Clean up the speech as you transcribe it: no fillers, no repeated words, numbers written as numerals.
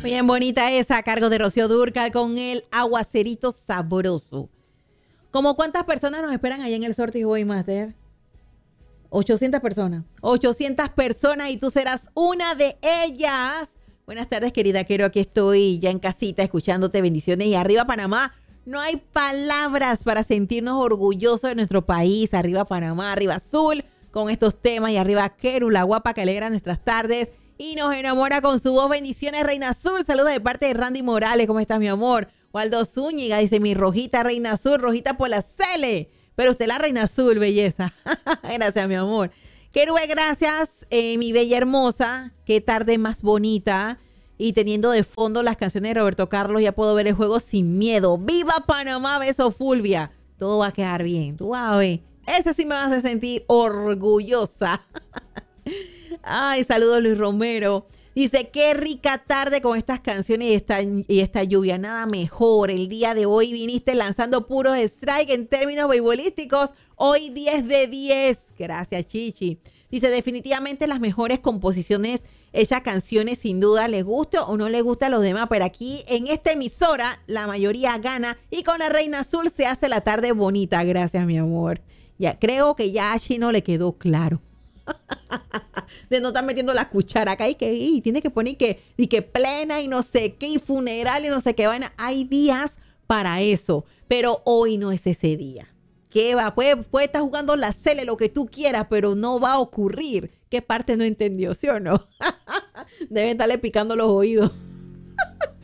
Bien bonita esa, a cargo de Rocío Dúrcal con el aguacerito sabroso. ¿Cómo cuántas personas nos esperan allá en el sorteo hoy, Master? 800 personas. 800 personas y tú serás una de ellas. Buenas tardes, querida Quero. Aquí estoy ya en casita escuchándote. Bendiciones. Y arriba Panamá. No hay palabras para sentirnos orgullosos de nuestro país. Arriba Panamá, arriba Azul, con estos temas. Y arriba Quero, la guapa que alegra nuestras tardes y nos enamora con su voz. Bendiciones, Reina Azul. Saludos de parte de Randy Morales. ¿Cómo estás, mi amor? Waldo Zúñiga dice, mi rojita, Reina Azul, rojita por la Cele. Pero usted la Reina Azul, belleza. Gracias, mi amor. Querube, gracias, mi bella hermosa. Qué tarde más bonita. Y teniendo de fondo las canciones de Roberto Carlos, ya puedo ver el juego sin miedo. ¡Viva Panamá! Beso, Fulvia. Todo va a quedar bien. Tú vas a ver. Ese sí me vas a sentir orgullosa. Ay, saludos, Luis Romero. Dice, qué rica tarde con estas canciones y esta lluvia. Nada mejor. El día de hoy viniste lanzando puros strike en términos beisbolísticos. Hoy 10 de 10. Gracias, Chichi. Dice, definitivamente las mejores composiciones hechas canciones, sin duda, les guste o no les gusta a los demás. Pero aquí en esta emisora la mayoría gana y con la Reina Azul se hace la tarde bonita. Gracias, mi amor. Ya creo que ya a Chino le quedó claro. De no estar metiendo la cuchara acá y que tiene que poner que plena y no sé qué y funeral y no sé qué vaina. Hay días para eso, pero hoy no es ese día. ¿Qué va? Puede estar jugando la Cele, lo que tú quieras, pero no va a ocurrir. ¿Qué parte no entendió, sí o no? Deben estarle picando los oídos.